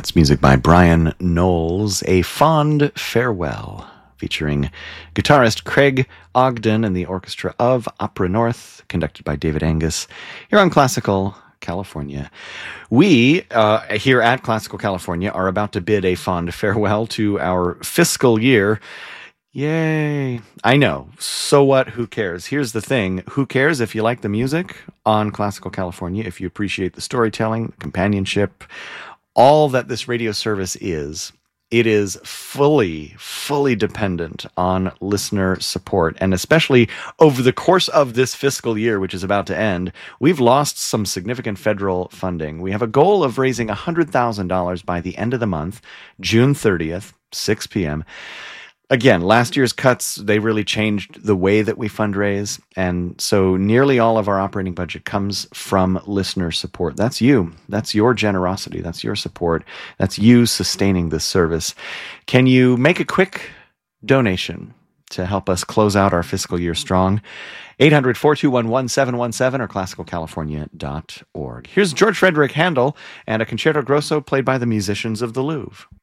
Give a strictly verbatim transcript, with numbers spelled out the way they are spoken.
That's music by Brian Knowles, A Fond Farewell, featuring guitarist Craig Ogden and the orchestra of Opera North, conducted by David Angus, here on Classical California. We, uh, here at Classical California, are about to bid a fond farewell to our fiscal year. Yay. I know. So what? Who cares? Here's the thing. Who cares if you like the music on Classical California, if you appreciate the storytelling, the companionship, all that this radio service is. It is fully, fully dependent on listener support. And especially over the course of this fiscal year, which is about to end, we've lost some significant federal funding. We have a goal of raising one hundred thousand dollars by the end of the month, June thirtieth, six p.m. Again, last year's cuts, they really changed the way that we fundraise. And so nearly all of our operating budget comes from listener support. That's you. That's your generosity. That's your support. That's you sustaining this service. Can you make a quick donation to help us close out our fiscal year strong? eight hundred, four two one, one seven one seven or classical california dot org. Here's George Frederick Handel and a concerto grosso played by the musicians of the Louvre.